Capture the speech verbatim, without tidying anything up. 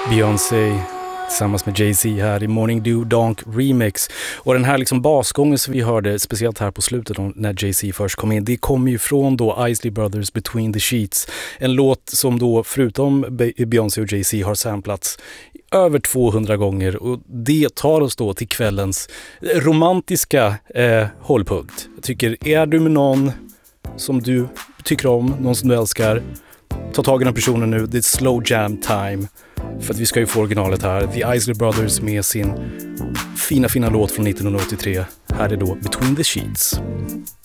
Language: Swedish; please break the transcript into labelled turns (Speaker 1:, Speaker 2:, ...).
Speaker 1: Beyoncé tillsammans med Jay-Z här i Morning Dew Donk Remix. Och den här liksom basgången som vi hörde, speciellt här på slutet när Jay-Z först kom in, det kommer ju från då Isley Brothers Between the Sheets. En låt som då förutom Beyoncé och Jay-Z har samplats över tvåhundra gånger, och det tar oss då till kvällens romantiska eh, hållpunkt. Jag tycker, är du med någon som du tycker om, någon som du älskar, ta tag i den personen nu. Det är slow jam time. För att vi ska ju få originalet här. The Isley Brothers med sin fina, fina låt från nittonhundraåttiotre. Här är då Between the Sheets.